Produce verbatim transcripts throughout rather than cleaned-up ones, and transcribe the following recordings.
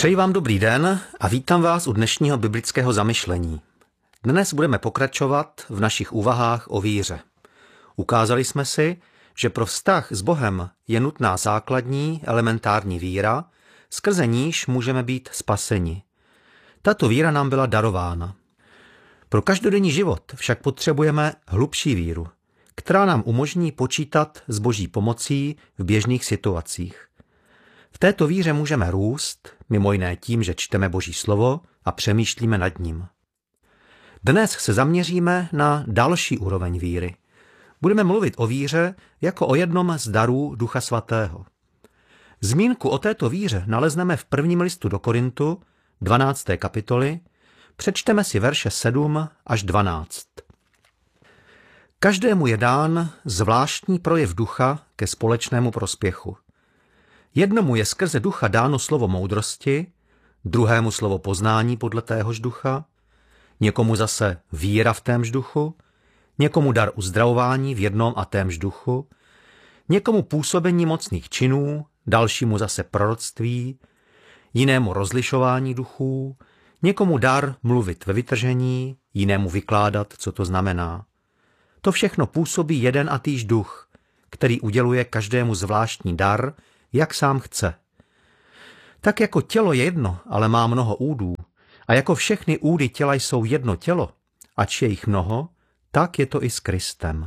Přeji vám dobrý den a vítám vás u dnešního biblického zamyšlení. Dnes budeme pokračovat v našich úvahách o víře. Ukázali jsme si, že pro vztah s Bohem je nutná základní, elementární víra, skrze níž můžeme být spaseni. Tato víra nám byla darována. Pro každodenní život však potřebujeme hlubší víru, která nám umožní počítat s Boží pomocí v běžných situacích. V této víře můžeme růst, mimo jiné tím, že čteme Boží slovo a přemýšlíme nad ním. Dnes se zaměříme na další úroveň víry. Budeme mluvit o víře jako o jednom z darů Ducha Svatého. Zmínku o této víře nalezneme v prvním listu do Korintu, dvanácté kapitoly, přečteme si verše sedm až dvanáct. Každému je dán zvláštní projev ducha ke společnému prospěchu. Jednomu je skrze ducha dáno slovo moudrosti, druhému slovo poznání podle téhož ducha, někomu zase víra v témž duchu, někomu dar uzdravování v jednom a témž duchu, někomu působení mocných činů, dalšímu zase proroctví, jinému rozlišování duchů, někomu dar mluvit ve vytržení, jinému vykládat, co to znamená. To všechno působí jeden a týž duch, který uděluje každému zvláštní dar, jak sám chce. Tak jako tělo je jedno, ale má mnoho údů, a jako všechny údy těla jsou jedno tělo, ač je jich mnoho, tak je to i s Kristem.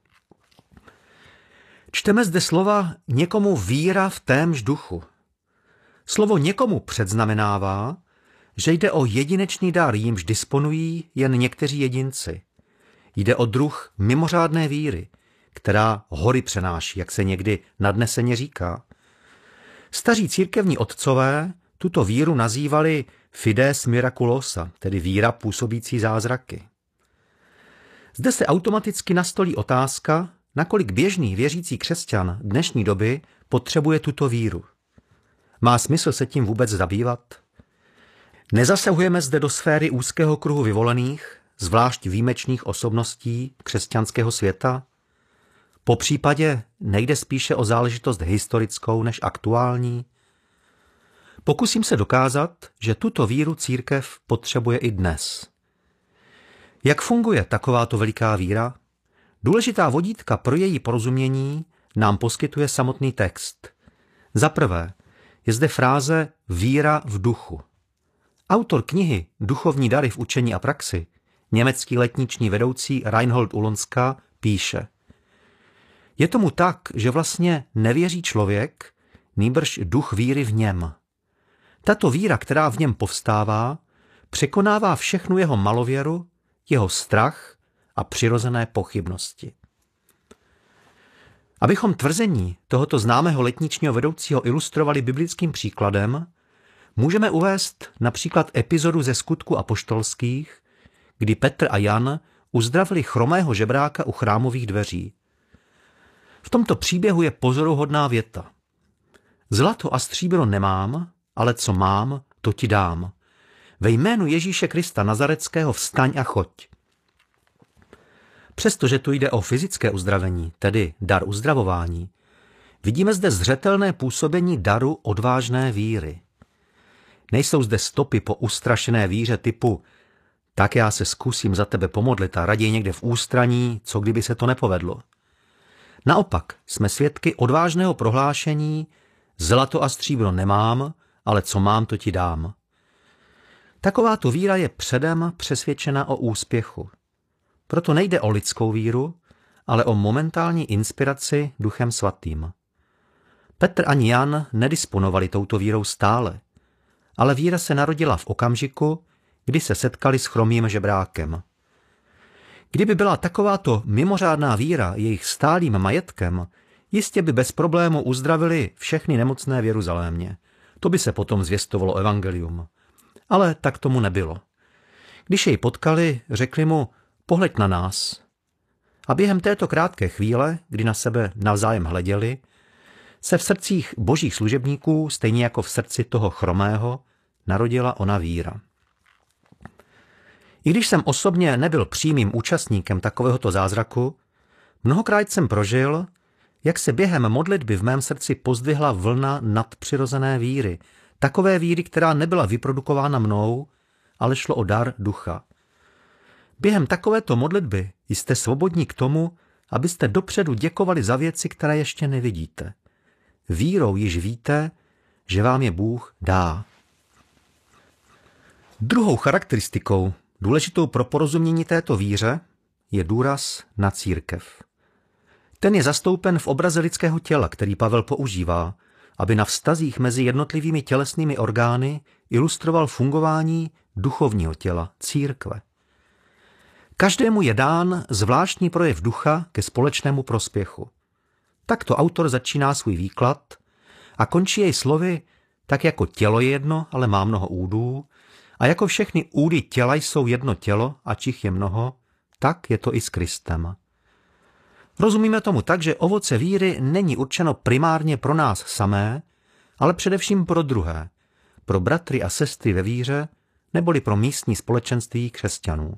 Čteme zde slova někomu víra v témž duchu. Slovo někomu předznamenává, že jde o jedinečný dar, jímž disponují jen někteří jedinci. Jde o druh mimořádné víry, která hory přenáší, jak se někdy nadneseně říká. Staří církevní otcové tuto víru nazývali fides miraculosa, tedy víra působící zázraky. Zde se automaticky nastolí otázka, nakolik běžný věřící křesťan dnešní doby potřebuje tuto víru. Má smysl se tím vůbec zabývat? Nezasahujeme zde do sféry úzkého kruhu vyvolených, zvlášť výjimečných osobností křesťanského světa? Po případě nejde spíše o záležitost historickou než aktuální? Pokusím se dokázat, že tuto víru církev potřebuje i dnes. Jak funguje takováto veliká víra? Důležitá vodítka pro její porozumění nám poskytuje samotný text. Za prvé je zde fráze víra v duchu. Autor knihy Duchovní dary v učení a praxi, německý letniční vedoucí Reinhold Ulonská, píše: Je tomu tak, že vlastně nevěří člověk, nýbrž duch víry v něm. Tato víra, která v něm povstává, překonává všechnu jeho malověru, jeho strach a přirozené pochybnosti. Abychom tvrzení tohoto známého letničního vedoucího ilustrovali biblickým příkladem, můžeme uvést například epizodu ze Skutků apoštolských, kdy Petr a Jan uzdravili chromého žebráka u chrámových dveří. V tomto příběhu je pozoruhodná věta. Zlato a stříbro nemám, ale co mám, to ti dám. Ve jménu Ježíše Krista Nazareckého vstaň a choď. Přestože tu jde o fyzické uzdravení, tedy dar uzdravování, vidíme zde zřetelné působení daru odvážné víry. Nejsou zde stopy po ustrašené víře typu tak já se zkusím za tebe pomodlit a raději někde v ústraní, co kdyby se to nepovedlo. Naopak jsme svědky odvážného prohlášení zlato a stříbro nemám, ale co mám, to ti dám. Takováto víra je předem přesvědčena o úspěchu. Proto nejde o lidskou víru, ale o momentální inspiraci Duchem Svatým. Petr ani Jan nedisponovali touto vírou stále, ale víra se narodila v okamžiku, kdy se setkali s chromým žebrákem. Kdyby byla takováto mimořádná víra jejich stálým majetkem, jistě by bez problému uzdravili všechny nemocné v Jeruzalémě. To by se potom zvěstovalo evangelium. Ale tak tomu nebylo. Když jej potkali, řekli mu, pohleď na nás. A během této krátké chvíle, kdy na sebe navzájem hleděli, se v srdcích božích služebníků, stejně jako v srdci toho chromého, narodila ona víra. I když jsem osobně nebyl přímým účastníkem takovéhoto zázraku, mnohokrát jsem prožil, jak se během modlitby v mém srdci pozdvihla vlna nadpřirozené víry, Takové víry, která nebyla vyprodukována mnou, ale šlo o dar ducha. Během takovéto modlitby jste svobodní k tomu, abyste dopředu děkovali za věci, které ještě nevidíte. Vírou již víte, že vám je Bůh dá. Druhou charakteristikou, důležitou pro porozumění této víře, je důraz na církev. Ten je zastoupen v obraze lidského těla, který Pavel používá, aby na vztazích mezi jednotlivými tělesnými orgány ilustroval fungování duchovního těla, církve. Každému je dán zvláštní projev ducha ke společnému prospěchu. Takto autor začíná svůj výklad a končí jej slovy: tak jako tělo je jedno, ale má mnoho údů, a jako všechny údy těla jsou jedno tělo, ač jich je mnoho, tak je to i s Kristem. Rozumíme tomu tak, že ovoce víry není určeno primárně pro nás samé, ale především pro druhé, pro bratry a sestry ve víře, neboli pro místní společenství křesťanů.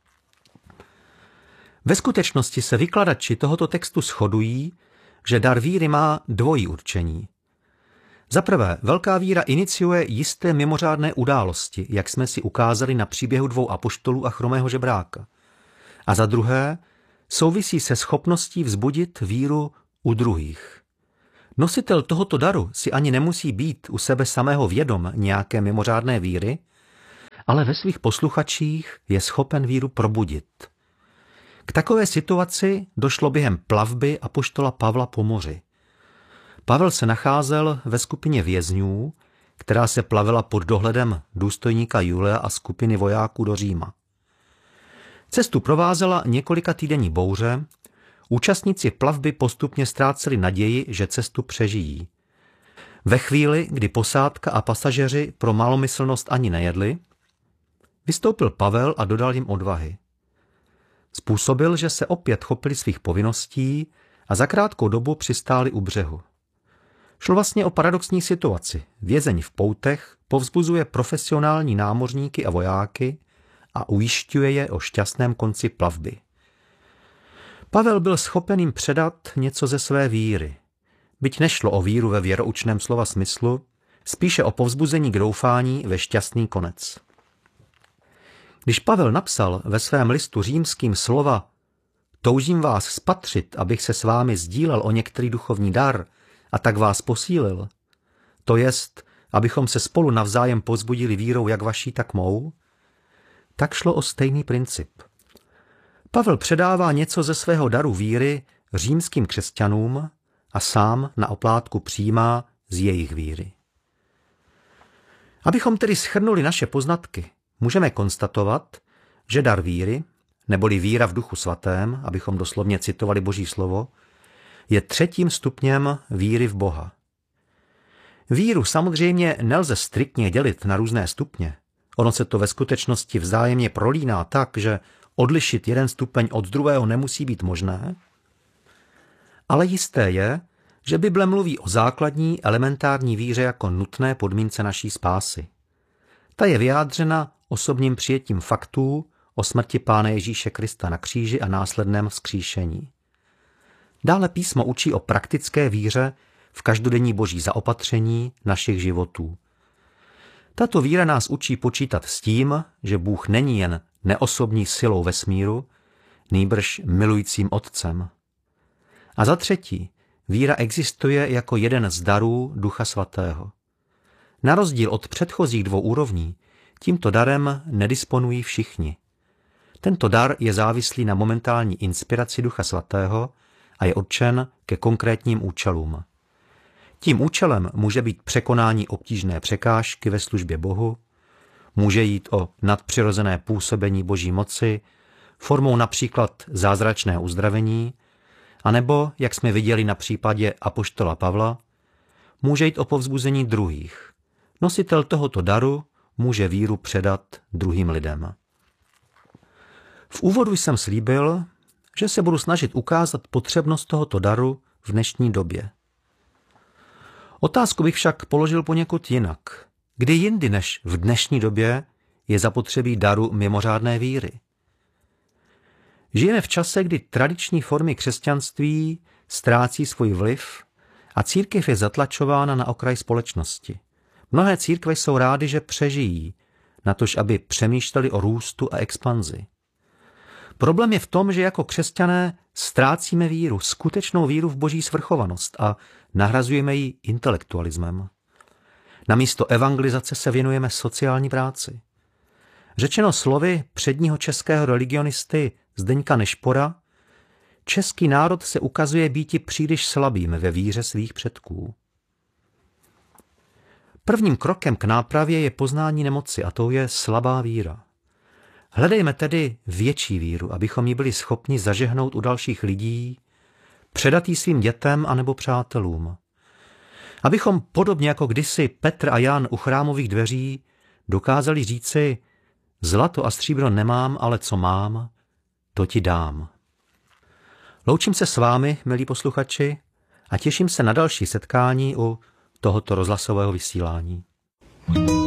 Ve skutečnosti se vykladači tohoto textu shodují, že dar víry má dvojí určení. Za prvé, velká víra iniciuje jisté mimořádné události, jak jsme si ukázali na příběhu dvou apoštolů a chromého žebráka. A za druhé, souvisí se schopností vzbudit víru u druhých. Nositel tohoto daru si ani nemusí být u sebe samého vědom nějaké mimořádné víry, ale ve svých posluchačích je schopen víru probudit. K takové situaci došlo během plavby apoštola Pavla po moři. Pavel se nacházel ve skupině vězňů, která se plavila pod dohledem důstojníka Julia a skupiny vojáků do Říma. Cestu provázela několika týdenní bouře, účastníci plavby postupně ztráceli naději, že cestu přežijí. Ve chvíli, kdy posádka a pasažeři pro malomyslnost ani nejedli, vystoupil Pavel a dodal jim odvahy. Způsobil, že se opět chopili svých povinností a za krátkou dobu přistáli u břehu. Šlo vlastně o paradoxní situaci. Vězeň v poutech povzbuzuje profesionální námořníky a vojáky a ujišťuje je o šťastném konci plavby. Pavel byl schopen jim předat něco ze své víry. Byť nešlo o víru ve věroučném slova smyslu, spíše o povzbuzení k doufání ve šťastný konec. Když Pavel napsal ve svém listu římským slova toužím vás spatřit, abych se s vámi sdílel o některý duchovní dar a tak vás posílil, to jest, abychom se spolu navzájem povzbudili vírou jak vaší, tak mou, tak šlo o stejný princip. Pavel předává něco ze svého daru víry římským křesťanům a sám na oplátku přijímá z jejich víry. Abychom tedy shrnuli naše poznatky, můžeme konstatovat, že dar víry, neboli víra v Duchu Svatém, abychom doslovně citovali Boží slovo, je třetím stupněm víry v Boha. Víru samozřejmě nelze striktně dělit na různé stupně. Ono se to ve skutečnosti vzájemně prolíná tak, že odlišit jeden stupeň od druhého nemusí být možné, ale jisté je, že Bible mluví o základní elementární víře jako nutné podmínce naší spásy. Ta je vyjádřena osobním přijetím faktů o smrti Pána Ježíše Krista na kříži a následném vzkříšení. Dále písmo učí o praktické víře v každodenní boží zaopatření našich životů. Tato víra nás učí počítat s tím, že Bůh není jen neosobní silou vesmíru, nýbrž milujícím Otcem. A za třetí, víra existuje jako jeden z darů Ducha Svatého. Na rozdíl od předchozích dvou úrovní, tímto darem nedisponují všichni. Tento dar je závislý na momentální inspiraci Ducha Svatého a je určen ke konkrétním účelům. Tím účelem může být překonání obtížné překážky ve službě Bohu, může jít o nadpřirozené působení Boží moci, formou například zázračného uzdravení, anebo, jak jsme viděli na případě apoštola Pavla, může jít o povzbuzení druhých. Nositel tohoto daru může víru předat druhým lidem. V úvodu jsem slíbil, že se budu snažit ukázat potřebnost tohoto daru v dnešní době. Otázku bych však položil poněkud jinak. Kdy jindy než v dnešní době je zapotřebí daru mimořádné víry? Žijeme v čase, kdy tradiční formy křesťanství ztrácí svůj vliv a církev je zatlačována na okraj společnosti. Mnohé církve jsou rády, že přežijí, natož aby přemýšleli o růstu a expanzi. Problém je v tom, že jako křesťané ztrácíme víru, skutečnou víru v Boží svrchovanost a nahrazujeme ji intelektualismem. Namísto evangelizace se věnujeme sociální práci. Řečeno slovy předního českého religionisty Zdeňka Nešpora, český národ se ukazuje býti příliš slabým ve víře svých předků. Prvním krokem k nápravě je poznání nemoci a to je slabá víra. Hledejme tedy větší víru, abychom ji byli schopni zažehnout u dalších lidí, předat ji svým dětem anebo přátelům. Abychom podobně jako kdysi Petr a Jan u chrámových dveří dokázali říci: zlato a stříbro nemám, ale co mám, to ti dám. Loučím se s vámi, milí posluchači, a těším se na další setkání u tohoto rozhlasového vysílání.